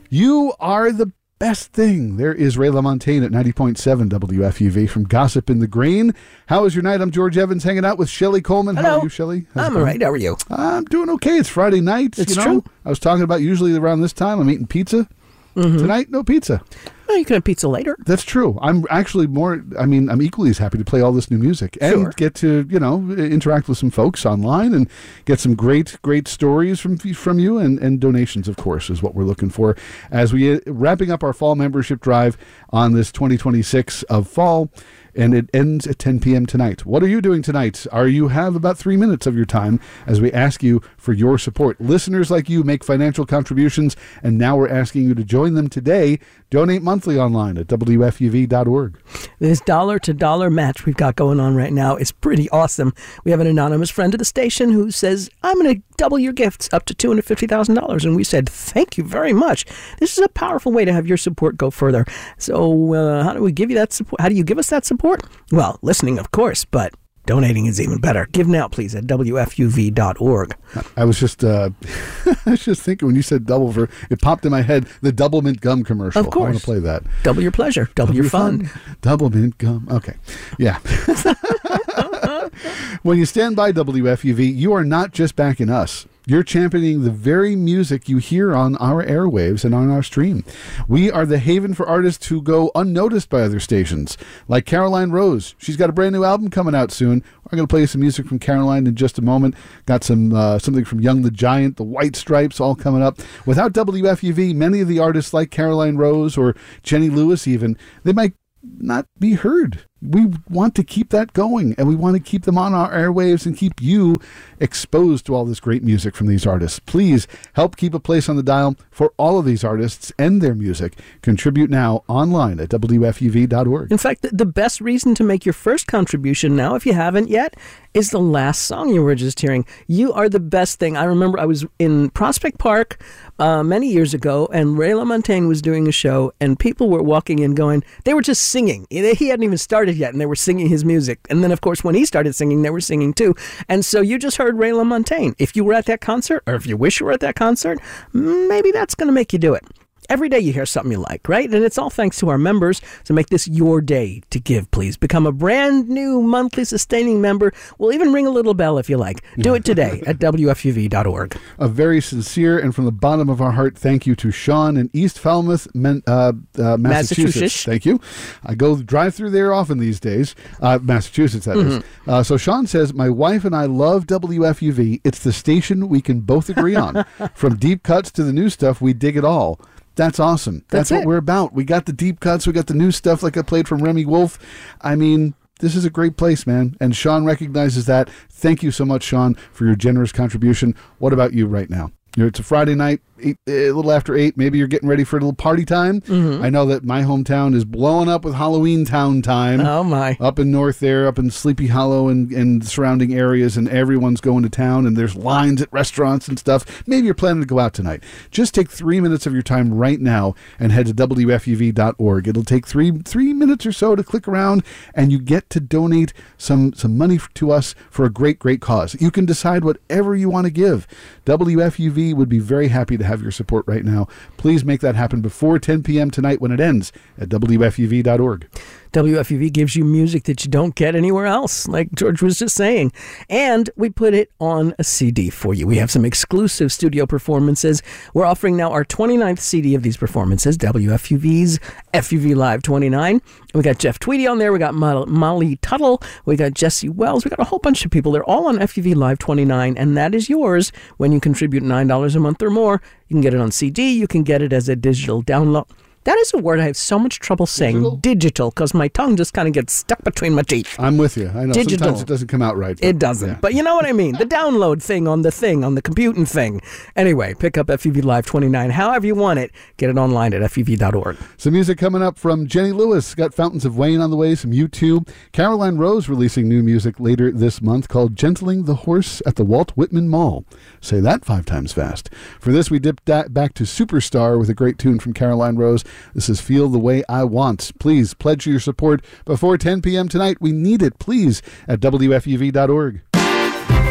You are the best thing. There is Ray LaMontagne at 90.7 WFUV from Gossip in the Grain. How is your night? I'm George Evans hanging out with Shelley Coleman. Hello. How are you, Shelley? I'm all right. How are you? I'm doing okay. It's Friday night. It's true. I was talking about usually around this time I'm eating pizza. Tonight, no pizza. Well, you can have pizza later. That's true. I'm actually I'm equally as happy to play all this new music and get to, interact with some folks online and get some great stories from you and donations, of course, is what we're looking for as we wrapping up our fall membership drive on this 2026 of fall. And it ends at 10 p.m. tonight. What are you doing tonight? You have about 3 minutes of your time as we ask you for your support. Listeners like you make financial contributions, and now we're asking you to join them today. Donate monthly online at WFUV.org. This dollar-to-dollar match we've got going on right now is pretty awesome. We have an anonymous friend of the station who says, I'm going to double your gifts up to $250,000. And we said, thank you very much. This is a powerful way to have your support go further. So how do we give you that support? How do you give us that support? Well, listening, of course, but donating is even better. Give now, please, at WFUV.org. I was just thinking when you said double it popped in my head, the Double Mint Gum commercial. Of course. I want to play that. Double your pleasure. Double your fun. Double Mint Gum. Okay. Yeah. When you stand by WFUV, you are not just backing us. You're championing the very music you hear on our airwaves and on our stream. We are the haven for artists who go unnoticed by other stations, like Caroline Rose. She's got a brand new album coming out soon. We're going to play some music from Caroline in just a moment. Got some something from Young the Giant, the White Stripes, all coming up. Without WFUV, many of the artists like Caroline Rose or Jenny Lewis even, they might not be heard. We want to keep that going, and we want to keep them on our airwaves and keep you exposed to all this great music from these artists. Please help keep a place on the dial for all of these artists and their music. Contribute now online at WFUV.org. In fact, the best reason to make your first contribution now, if you haven't yet, is the last song you were just hearing. You are the best thing. I remember I was in Prospect Park many years ago, and Ray LaMontagne was doing a show, and people were walking in going, they were just singing. He hadn't even started yet, and they were singing his music. And then, of course, when he started singing, they were singing too. And so you just heard Ray LaMontagne. If you were at that concert, or if you wish you were at that concert, maybe that's going to make you do it. Every day you hear something you like, right? And it's all thanks to our members. So make this your day to give, please. Become a brand new monthly sustaining member. We'll even ring a little bell if you like. Do it today at WFUV.org. A very sincere and from the bottom of our heart thank you to Sean in East Falmouth, Massachusetts. Thank you. I go drive through there often these days. Massachusetts, that is. So Sean says, my wife and I love WFUV. It's the station we can both agree on. From deep cuts to the new stuff, we dig it all. That's awesome. That's what we're about. We got the deep cuts. We got the new stuff like I played from Remy Wolf. I mean, this is a great place, man. And Sean recognizes that. Thank you so much, Sean, for your generous contribution. What about you right now? It's a Friday night, a little after 8. Maybe you're getting ready for a little party time. I know that my hometown is blowing up with Halloween Town time. Oh, my. Up in north there, up in Sleepy Hollow and surrounding areas, and everyone's going to town, and there's lines at restaurants and stuff. Maybe you're planning to go out tonight. Just take 3 minutes of your time right now and head to WFUV.org. It'll take three minutes or so to click around, and you get to donate some money to us for a great, great cause. You can decide whatever you want to give. WFUV would be very happy to have your support right now. Please make that happen before 10 p.m. tonight when it ends at WFUV.org. WFUV gives you music that you don't get anywhere else, like George was just saying. And we put it on a CD for you. We have some exclusive studio performances. We're offering now our 29th CD of these performances, WFUV's FUV Live 29. We got Jeff Tweedy on there. We got Molly Tuttle. We got Jesse Wells. We got a whole bunch of people. They're all on FUV Live 29, and that is yours when you contribute $9 a month or more. You can get it on CD. You can get it as a digital download. That is a word I have so much trouble saying, digital, because my tongue just kind of gets stuck between my teeth. I'm with you. I know digital. Sometimes it doesn't come out right. It doesn't. Yeah. But you know what I mean. The download thing, on the computing thing. Anyway, pick up FUV Live 29. However you want it, get it online at FUV.org. Some music coming up from Jenny Lewis. Got Fountains of Wayne on the way, some U2. Caroline Rose releasing new music later this month called Gentling the Horse at the Walt Whitman Mall. Say that 5 times fast. For this, we dipped back to Superstar with a great tune from Caroline Rose. This is Feel the Way I Want. Please pledge your support before 10 p.m. tonight. We need it, please, at WFUV.org.